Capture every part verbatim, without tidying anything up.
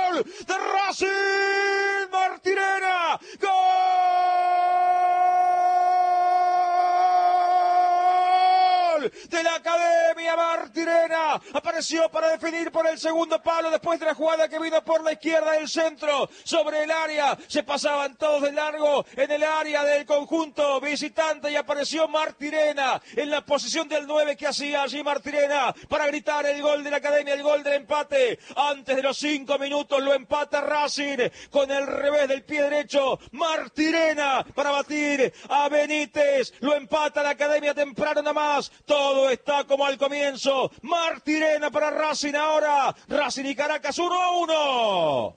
gol de Racing, Martirena, gol de la Academia Martirena, apareció para definir por el segundo palo después de la jugada que vino por la izquierda del centro, sobre el área, se pasaban todos de largo en el área del conjunto visitante y apareció Martirena en la posición del nueve que hacía allí Martirena para gritar el gol de la Academia, el gol del empate. Antes de los cinco minutos lo empata Racing con el revés del pie derecho, Martirena para batir a Benítez, lo empata la Academia temprano nada más. Todo está como al comienzo. Martirena para Racing ahora. Racing y Caracas uno a uno.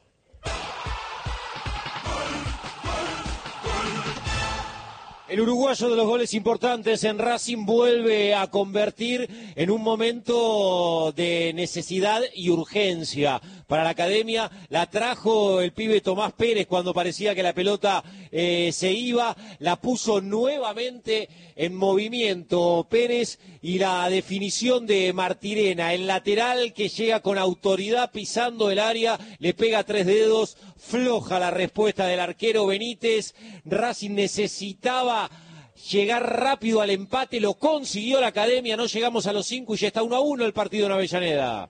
El uruguayo de los goles importantes en Racing vuelve a convertir en un momento de necesidad y urgencia para la Academia. La trajo el pibe Tomás Pérez cuando parecía que la pelota eh, se iba, la puso nuevamente en movimiento Pérez y la definición de Martirena, el lateral que llega con autoridad pisando el área, le pega tres dedos, floja la respuesta del arquero Benítez. Racing necesitaba llegar rápido al empate, lo consiguió la Academia, no llegamos a los cinco y ya está uno a uno el partido en Avellaneda.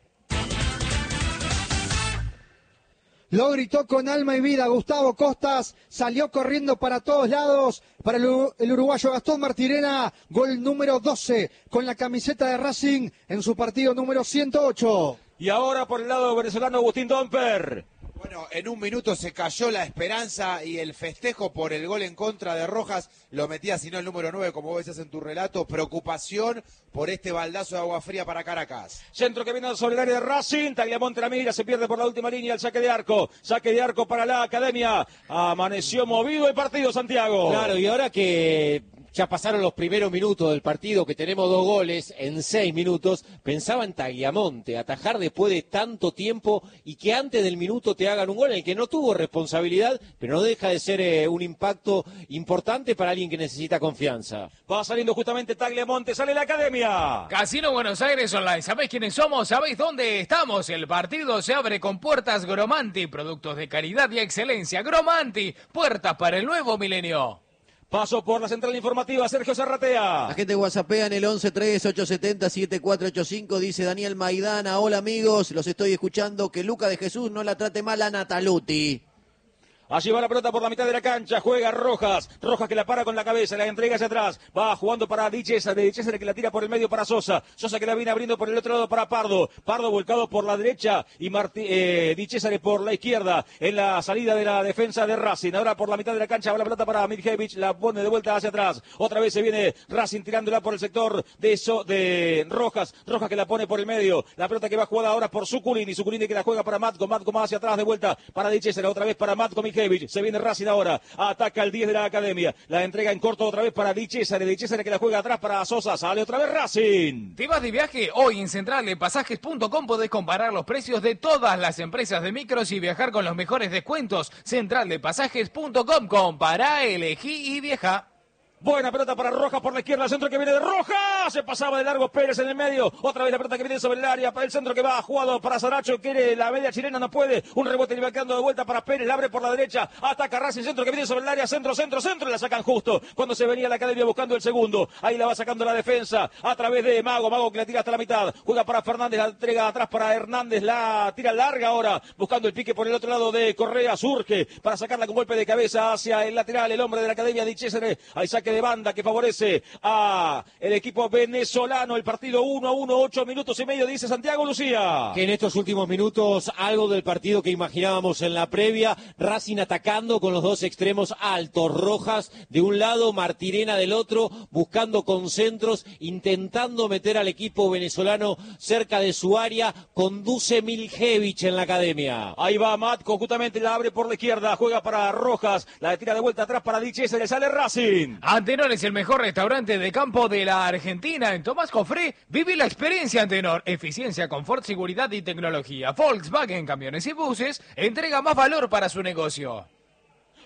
Lo gritó con alma y vida Gustavo Costas, salió corriendo para todos lados, para el, el uruguayo Gastón Martirena, gol número doce con la camiseta de Racing en su partido número ciento ocho. Y ahora por el lado venezolano Agustín Domper. Bueno, en un minuto se cayó la esperanza y el festejo por el gol en contra de Rojas lo metía, si no el número nueve, como vos decías en tu relato. Preocupación por este baldazo de agua fría para Caracas. Centro que viene sobre el área de Racing, Tagliamonte la mira, se pierde por la última línea el saque de arco. Saque de arco para la Academia. Amaneció movido el partido, Santiago. Claro, y ahora que ya pasaron los primeros minutos del partido, que tenemos dos goles en seis minutos, pensaba en Tagliamonte, atajar después de tanto tiempo y que antes del minuto te hagan un gol en el que no tuvo responsabilidad, pero no deja de ser eh, un impacto importante para alguien que necesita confianza. Va saliendo justamente Tagliamonte, sale la Academia. Casino Buenos Aires Online, ¿sabéis quiénes somos? ¿Sabéis dónde estamos? El partido se abre con puertas Gromanti, productos de calidad y excelencia. Gromanti, puertas para el nuevo milenio. Paso por la central informativa, Sergio Zarratea. La gente whatsappea en el once tres ocho siete cero siete cuatro ocho cinco, dice Daniel Maidana. Hola amigos, los estoy escuchando, que Luca de Jesús no la trate mal a Nataluti. Allí va la pelota por la mitad de la cancha, juega Rojas, Rojas que la para con la cabeza, la entrega hacia atrás, va jugando para Di Cesare, Di Cesare que la tira por el medio para Sosa, Sosa que la viene abriendo por el otro lado para Pardo, Pardo volcado por la derecha y Martí, eh, Di Cesare por la izquierda, en la salida de la defensa de Racing, ahora por la mitad de la cancha va la pelota para Miljevic, la pone de vuelta hacia atrás, otra vez se viene Racing tirándola por el sector de, so, de Rojas, Rojas que la pone por el medio, la pelota que va jugada ahora por Suculini, Suculini que la juega para Matko, Matko más hacia atrás de vuelta para Di Cesare, otra vez para Matko Miljevic, se viene Racing ahora, ataca el diez de la Academia, la entrega en corto otra vez para Di Cesare, Di Cesare que la juega atrás para Sosa, sale otra vez Racing. ¿Te vas de viaje? Hoy en central de pasajes punto com podés comparar los precios de todas las empresas de micros y viajar con los mejores descuentos. central de pasajes punto com, compará, elegí y viaja. Buena pelota para Rojas por la izquierda, el centro que viene de Rojas, se pasaba de largo Pérez en el medio, otra vez la pelota que viene sobre el área, para el centro que va jugado para Saracho, quiere la media chilena, no puede, un rebote le va quedando de vuelta para Pérez, la abre por la derecha, ataca Racing, centro que viene sobre el área, centro, centro, centro, y la sacan justo, cuando se venía la Academia buscando el segundo, ahí la va sacando la defensa, a través de Mago, Mago que la tira hasta la mitad, juega para Fernández, la entrega atrás para Hernández, la tira larga ahora, buscando el pique por el otro lado de Correa, surge para sacarla con golpe de cabeza hacia el lateral, el hombre de la Academia, Di Cesare, al saque de banda que favorece a el equipo venezolano, el partido uno a uno, ocho minutos y medio, dice Santiago Lucía. Que en estos últimos minutos, algo del partido que imaginábamos en la previa, Racing atacando con los dos extremos altos, Rojas de un lado, Martirena del otro, buscando concentros, intentando meter al equipo venezolano cerca de su área, conduce Miljevic en la Academia. Ahí va Matko, justamente la abre por la izquierda, juega para Rojas, la tira de vuelta atrás para Di Cesare, sale Racing. Antenor es el mejor restaurante de campo de la Argentina. En Tomás Cofré, vive la experiencia Antenor. Eficiencia, confort, seguridad y tecnología. Volkswagen Camiones y Buses entrega más valor para su negocio.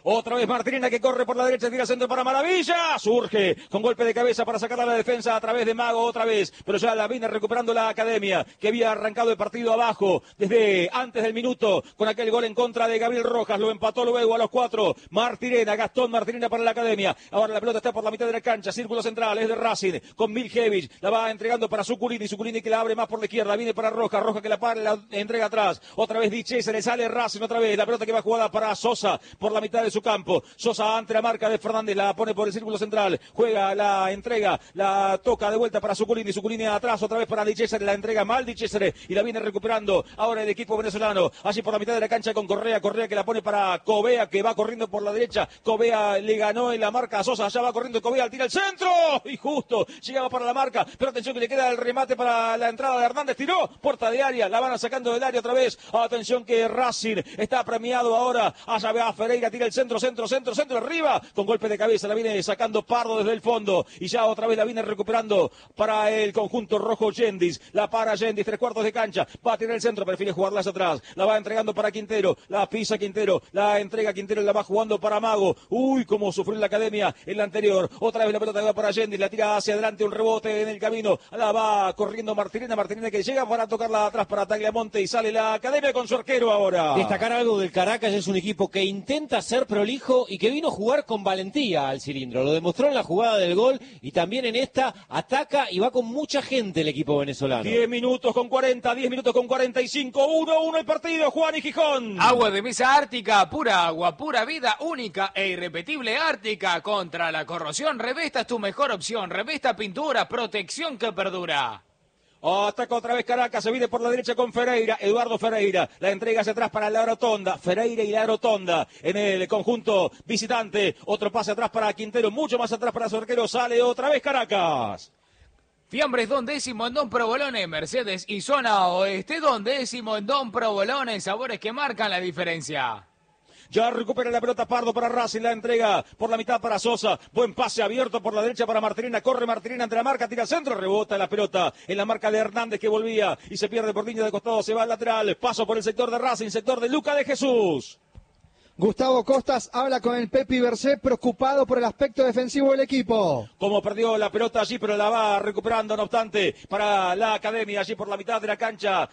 Otra vez Martirena que corre por la derecha, tira centro para Maravilla. Surge con golpe de cabeza para sacar a la defensa a través de Mago otra vez. Pero ya la viene recuperando la Academia, que había arrancado el partido abajo desde antes del minuto con aquel gol en contra de Gabriel Rojas. Lo empató luego a los cuatro. Martirena, Gastón Martirena para la Academia. Ahora la pelota está por la mitad de la cancha. Círculo central es de Racing con Miljevich. La va entregando para Zuculini. Zuculini que la abre más por la izquierda. Viene para Rojas. Rojas que la para, la entrega atrás. Otra vez Diche, se le sale Racing otra vez. La pelota que va jugada para Sosa por la mitad de su campo. Sosa ante la marca de Fernández. La pone por el círculo central. Juega, la entrega, la toca de vuelta para Zuculini. Zuculini atrás otra vez para Diche. La entrega mal Diche y la viene recuperando. Ahora el equipo venezolano. Allí por la mitad de la cancha con Correa. Correa que la pone para Covea que va corriendo por la derecha. Covea le ganó en la marca a Sosa. Ya va corriendo Covea. Tira el centro. Y justo llegaba para la marca. Pero atención que le queda el remate para la entrada de Hernández. Tiró. Puerta de área. La van sacando del área otra vez. Atención que Racing está premiado ahora. Allá va Ferreira. Tira el centro, centro, centro, centro. Arriba. Con golpe de cabeza. La viene sacando Pardo desde el fondo. Y ya otra vez la viene recuperando para el conjunto rojo Yendis. La para Yendis. Tres cuartos de cancha. Va a tirar el centro. Prefiere jugarla hacia atrás. La va entregando para Quintero. La pisa Quintero. La entrega Quintero. La va jugando para Mago. Uy, cómo sufrió la Academia en la anterior. Otra vez la pelota que va para Yendis. La tira hacia adelante. Un rebote en el camino. La va corriendo Martirena. Martirena que llega para tocarla atrás para Tagliamonte. Y sale la Academia con su arquero ahora. Destacar algo del Caracas, es un equipo que intenta ser prolijo y que vino a jugar con valentía al cilindro. Lo demostró en la jugada del gol y también en esta ataca y va con mucha gente el equipo venezolano. diez minutos con cuarenta, diez minutos con cuarenta y cinco. uno uno el partido, Juan y Gijón. Agua de mesa Ártica, pura agua, pura vida, única e irrepetible Ártica. Contra la corrosión, Revesta es tu mejor opción. Revesta pintura, protección que perdura. Ataca otra vez Caracas, se viene por la derecha con Ferreira, Eduardo Ferreira, la entrega hacia atrás para la Rotonda, Ferreira y la Rotonda en el conjunto visitante, otro pase atrás para Quintero, mucho más atrás para su arquero, sale otra vez Caracas. Fiambres Don Décimo en Don Provolone, Mercedes y Zona Oeste Don Décimo en Don Provolone, sabores que marcan la diferencia. Ya recupera la pelota Pardo para Racing, la entrega por la mitad para Sosa. Buen pase abierto por la derecha para Martirena. Corre Martirena ante la marca, tira centro, rebota la pelota en la marca de Hernández que volvía y se pierde por línea de costado, se va al lateral. Paso por el sector de Racing, sector de Luca de Jesús. Gustavo Costas habla con el Pepi Bercé, preocupado por el aspecto defensivo del equipo. Como perdió la pelota allí, pero la va recuperando, no obstante, para la Academia, allí por la mitad de la cancha.